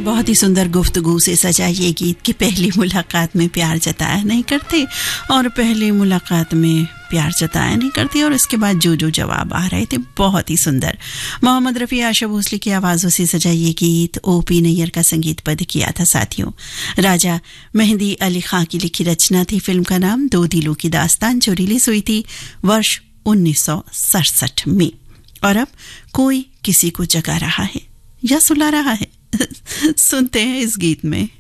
बहुत ही सुंदर गुफ्तगू से सजा ये गीत कि पहली मुलाकात में प्यार जताया नहीं करते और पहली मुलाकात में प्यार जताया नहीं करते और इसके बाद जो जो जवाब आ रहे थे बहुत ही सुंदर। मोहम्मद रफ़ी, आशा भोसले की आवाज़ों से सजा ये गीत ओपी नैयर का संगीतबद्ध किया था साथियों। राजा मेहंदी अली खां की लिखी रचना थी। फिल्म का नाम दो दिलों की दास्तान, जो रिलीज हुई थी वर्ष 1967 में। और अब कोई किसी को जगा रहा है या सुला रहा है, सुनते हैं इस गीत में।